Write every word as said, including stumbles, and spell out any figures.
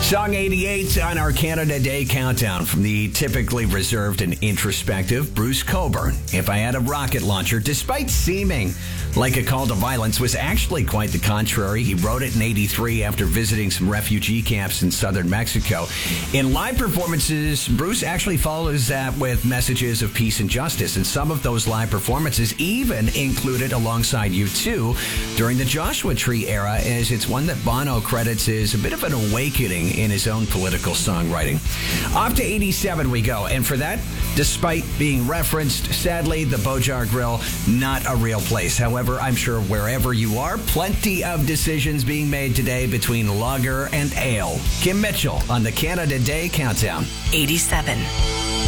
Song eighty-eight on our Canada Day countdown from the typically reserved and introspective Bruce Cockburn. If I Had a Rocket Launcher, despite seeming like a call to violence, was actually quite the contrary. He wrote it in eighty-three after visiting some refugee camps in southern Mexico. In live performances, Bruce actually follows that with messages of peace and justice, and some of those live performances even included alongside U two during the Joshua Tree era, as it's one that Bono credits as a bit of an awakening in his own political songwriting. Off to eighty-seven we go, and for that, despite being referenced, sadly, the Bojar Grill, not a real place. However, I'm sure wherever you are, plenty of decisions being made today between lager and ale. Kim Mitchell on the Canada Day Countdown. eighty-seven.